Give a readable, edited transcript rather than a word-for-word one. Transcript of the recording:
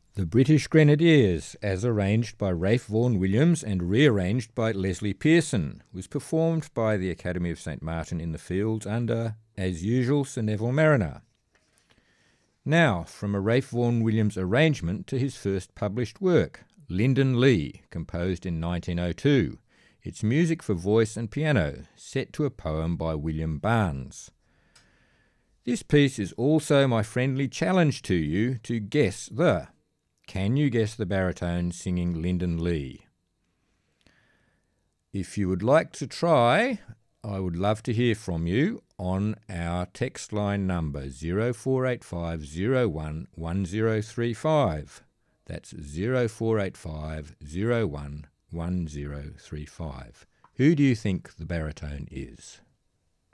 The British Grenadiers, as arranged by Ralph Vaughan Williams and rearranged by Leslie Pearson, was performed by the Academy of St Martin in the Fields under, as usual, Sir Neville Marriner. Now, from a Ralph Vaughan Williams arrangement to his first published work, Lyndon Lee, composed in 1902. It's music for voice and piano, set to a poem by William Barnes. This piece is also my friendly challenge to you to guess the. Can you guess the baritone singing Lyndon Lee? If you would like to try, I would love to hear from you on our text line number 0485 01 1035. That's 0485 01 1035. Who do you think the baritone is?